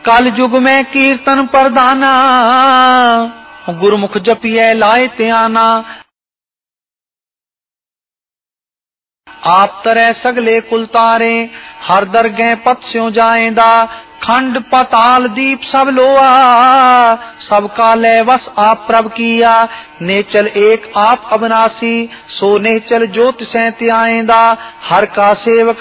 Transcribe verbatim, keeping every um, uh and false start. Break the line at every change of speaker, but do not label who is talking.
कल युग में कीर्तन प्रदाना, गुरमुख जपिए लाए त्याना। आप तरह सगले कुल तारे, हर दरगह पत स्यों जाएंदा। खंड पताल दीप सब लोआ, सबका लय वश आप प्रभ किया। नेचल एक आप अविनाशी, सो नेचल ज्योति सैंत्य आएंदा। हर का सेवक